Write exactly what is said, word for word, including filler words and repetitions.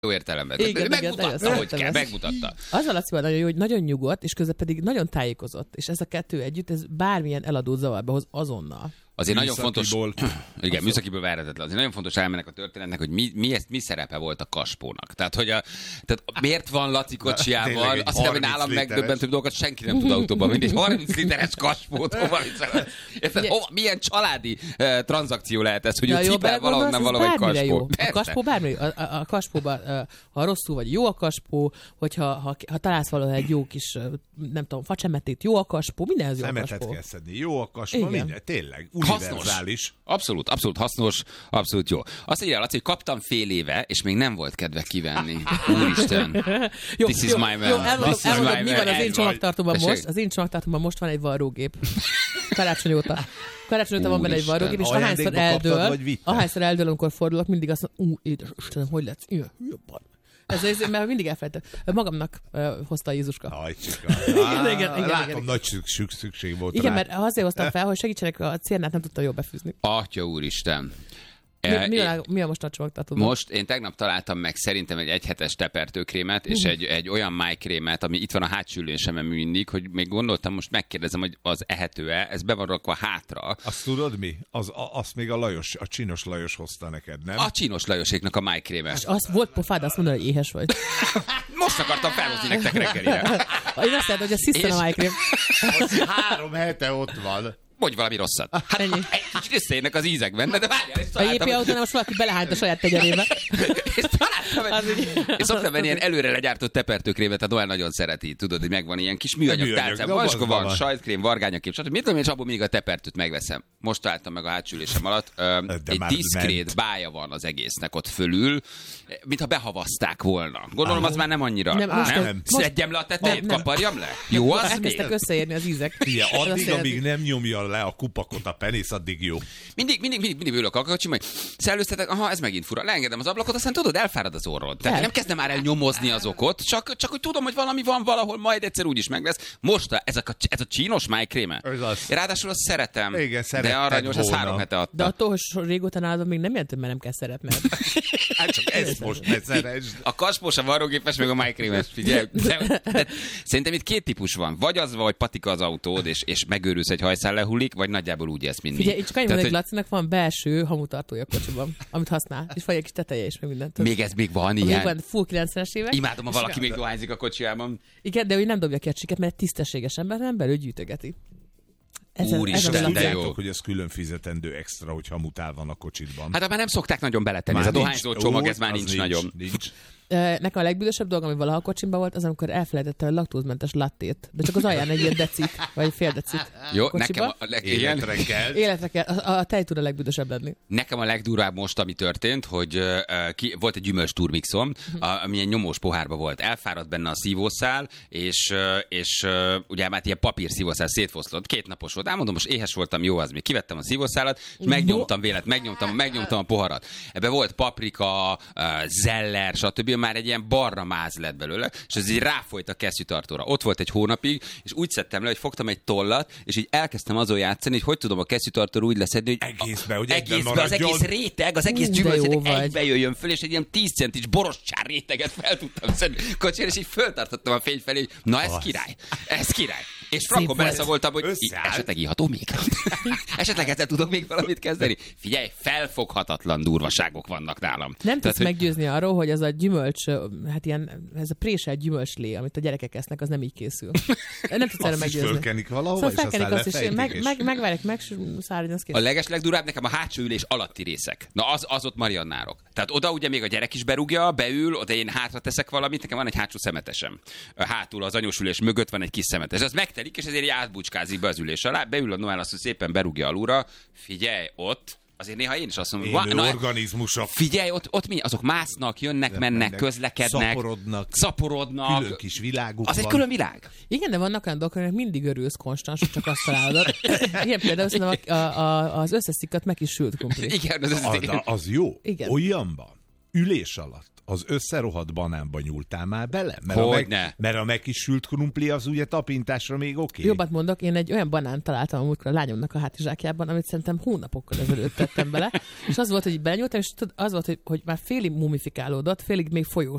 jó értelemben. Igen, megmutatta, igen, hogy kell, megmutatta. Az a Lacival nagyon jó, hogy nagyon nyugodt, és közben pedig nagyon tájékozott. És ez a kettő együtt, ez bármilyen eladó zavarba hoz azonnal. Azért nagyon fontos, igen, műszakiből verhetetlen. Azért nagyon fontos elmennek a történetnek, hogy mi, mi, ezt, mi szerepe volt a Kaspónak. Tehát, hogy a, tehát miért van Laci kocsijával, azt hiszem, hogy nálam megdöbbentőbb dolgokat senki nem tud autóban vinni. Egy harminc literes Kaspót, hova viszont? Hova, milyen családi uh, tranzakció lehet ez, hogy ő cipel valahonnan valahogy Kaspó. A Kaspó bármire jó. A, a, a Kaspóban, uh, ha rosszul vagy, jó a Kaspó, hogyha ha, ha találsz valahol egy jó kis, uh, nem tudom, facsemetét, jó a Kaspó, mindenhez jó a Kaspó. Szemetet kell szedni, jó a Kaspó, minden, tényleg. Hasznos. Abszolút, abszolút hasznos, abszolút jó. Azt írja, Laci, hogy kaptam fél éve, és még nem volt kedve kivenni. Úristen. Jó, This is jó, my man. jó, elmondom, This is elmondom, my mi man. van az én csomagtartóban Tessék. most. Az én csomagtartóban most van egy varrógép. Karácsony óta. Karácsony óta van benne egy varrógép, és ahányszor eldől, ahányszor eldől, amikor fordulok, mindig azt mondom, ú, édes Istenem, hogy lesz? Ilyen, jobban. Ez az, mert mindig elfelejtem. Magamnak uh, hozta a Jézuska. Ajcsika. igen, igen, igen, Látom, igen. nagy szükség, szükség volt igen, rá. mert azért hoztam fel, hogy segítsenek, a cérnát nem tudta jól befűzni. Atya úristen. Mi, mi, a, mi a most a csomagtartóban? Most én tegnap találtam meg szerintem egy egyhetes tepertőkrémet, és egy, egy olyan májkrémet, ami itt van a hátsó ülésemen mindig, hogy még gondoltam, most megkérdezem, hogy az ehető-e, ez be van rakva hátra. Azt tudod mi? Az, a, azt még a Lajos, a Csinos Lajos hozta neked, nem? A Csinos Lajoséknak a májkréme. És az volt pofád azt mondani, hogy éhes vagy. Most akartam felhozni nektek reggelire. Én azt mondtam, hogy a sziszten a májkrém. Három hete ott van. Mondj valami rosszat. Hát ennyi. egy kicsit összeérnek az ízek benne, de várjál, és A jé pé autónál most valaki belehányt a saját tegyerébe. és találtam egy... És szoktam venni ilyen előre legyártott tepertőkrémet, tehát Noel nagyon szereti, tudod, hogy megvan ilyen kis műanyag tálcám. Vaskó van, sajtkkrém, vargányakép, stb. Mit tudom én, és abból még a tepertőt megveszem. Most találtam meg a hátsülésem alatt. Ö, egy diszkrét bája van az egésznek ott fölül, mintha behavazták volna. Gondolom, az már nem annyira. Nem, most nem? nem. Szedjem le a tetejét, kaparjam le? Jó, az még? Elkezdtek összeérni az ízek. Ilyen, addig, amíg nem nyomja le a kupakot a penész, addig jó. Mindig, mindig, mindig, mindig ülök a kocsim, hogy szellőztetek, aha, ez megint fura. Leengedem az ablakot, aztán tudod, elfárad az orrod. Tehát én nem kezdem már el nyomozni azokat, csak, csak hogy tudom, hogy valami van valahol, majd egyszer úgyis meg lesz. Most a, ez, a, ez a Csinos májkréme. Ráadásul azt szeretem. Igen, de aranyos, az három hete adta. De attól, hogy régóta nálad még nem jelent, mert nem kell szeretned. Hát csak ezt most ne szeresd. A Kaspós, a varrógépes, meg a májkrémes, figyelj. De, de, szerintem itt két típus van. Vagy az, vagy patika az autód, és, és megőrülsz, egy hajszál lehullik, vagy nagyjából úgy ezt mindig. Figyelj, csak annyi mondom, hogy Lacinak van belső hamutartója a kocsiban, amit használ, és vagy egy kis teteje is, meg mindent. Még ez még van ilyen? Még van full kilencvenes évek. Imádom, ha valaki még dohányzik a kocsijában. Igen, de ő nem dobja ki a csiket, mert tisztességes ember, nem belül gyűjtögeti. Ez Úristen, ez de jó. Tudjátok, hogy ez külön fizetendő extra, hogy hamutál van a kocsitban. Hát már nem szokták nagyon beletenni, Már ez a dohányzó nincs. csomag, Ó, ez már az nincs, nincs nagyon. Nincs. Nekem a legbűnösebb dolog, ami valaha a kocsimban volt, az, amikor elfelejtettem a laktózmentes lattét. De csak az alján egy ilyen decit, vagy fél decit. Jó, a nekem a, leg, Életre kell. Életre kell. A, a tej tud a legbűnösebb lenni. Nekem a legdurvább most, ami történt, hogy uh, ki, volt egy gyümölcs turmixom, uh, ami egy nyomós pohárba volt. Elfáradt benne a szívószál, és, uh, és uh, ugye már ilyen papír szívószál szétfoszlott. Két napos volt. Elmondom, most éhes voltam, jó az még. Kivettem a szívószálat, és megnyomtam vélet, megnyomtam, megnyomtam a poharat. Ebbe volt paprika, uh, zeller, stb. Már egy ilyen barna máz lett belőle, és ez így ráfolyt a kesztyűtartóra. Ott volt egy hónapig, és úgy szedtem le, hogy fogtam egy tollat, és így elkezdtem azon játszani, hogy hogy tudom a kesztyűtartóra úgy leszedni, hogy egészbe, hogy egészbe, az egész réteg, az egész gyümölcs egybe jöjjön föl, és egy ilyen tíz centis borostyár réteget fel tudtam szedni kocsira, és így föltartottam a fény felé, hogy na ez király, ez király. És frankon beleszagoltam, hogy Összeállt. esetleg iható még? Esetleg ezzel tudok még valamit kezdeni? Figyelj, felfoghatatlan durvaságok vannak nálam. Nem tudsz hogy... meggyőzni arról, hogy az a gyümölcs, hát ilyen, ez a préselt gyümölcslé, amit a gyerekek esznek, az nem így készül. Nem tudsz erre meggyőzni. Azt is fölkenik valahova, szóval és aztán azt is, meg, és... meg, megvárják meg, száradjon, az kész. A legeslegdurább nekem a hátsó ülés alatti részek. Na az, az ott mariannárok. Tehát oda ugye még a gyerek is berúgja, beül, oda én hátra teszek valamit, nekem van egy hátsó szemetesem. Hátul az anyós ülés mögött van egy kis szemetes. Az megtelik, és ezért átbucskázik be az ülés alá, beül a Noel, azt szépen berúgja alulra. Figyelj, ott azért néha én is azt mondom, hogy organizmusok. Figyelj, ott, ott mi? Azok másznak, jönnek, mennek, mennek, közlekednek, szaporodnak, szaporodnak. Külön kis világuk az van. egy külön világ. Igen, de vannak olyan dolgok, aminek mindig örülsz konstans, csak azt találod. Igen, például szerintem a, a, a, az összeszikkat meg is sült krumpli. Igen, az, az, az, az jó. Igen. Olyanban. ülés alatt az összerohadt banánba nyúltál már bele? Mert, hogy a, meg, ne. mert a megkisült krumpli az ugye tapintásra még oké. Okay. Jobbat mondok, én egy olyan banánt találtam a múltkor a lányomnak a hátizsákjában, amit szerintem hónapokkal ezelőtt tettem bele, és az volt, hogy belenyúltam, és az volt, hogy, hogy már félig mumifikálódott, félig még folyós